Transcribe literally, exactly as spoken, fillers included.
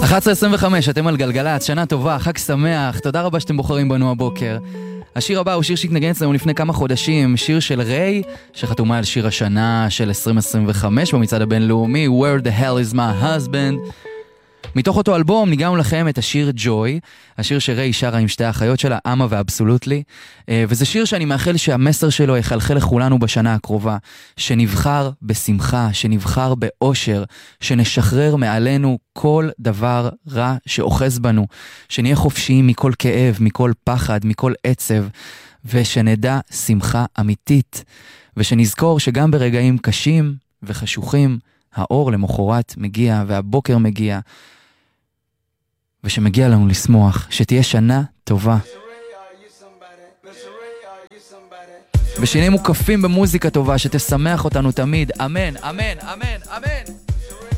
אחת עשרה עשרים וחמש, אתם על גלגלת, שנה טובה, חג שמח, תודה רבה שאתם בוחרים בנו הבוקר. השיר הבא הוא שיר שהתנגן אצלנו לפני כמה חודשים, שיר של ריי, שחתומה על שיר השנה של עשרים עשרים וחמש במצעד הבינלאומי, Where the hell is my husband. מתוך אותו אלבום ניגענו לכם את השיר ג'וי, השיר שריי שרה עם שתי האחיות שלה, אמה ואבסולוטלי, וזה שיר שאני מאחל שהמסר שלו יחלחל לכולנו בשנה הקרובה, שנבחר בשמחה, שנבחר באושר, שנשחרר מעלינו כל דבר רע שאוחז בנו, שנהיה חופשיים מכל כאב, מכל פחד, מכל עצב, ושנדע שמחה אמיתית, ושנזכור שגם ברגעים קשים וחשוכים, האור למחרת מגיע והבוקר מגיע, ושמגיע לנו לשמוח, שתהיה שנה טובה. ושנהיה מוקפים במוזיקה טובה שתשמח אותנו תמיד. אמן, אמן, אמן, אמן.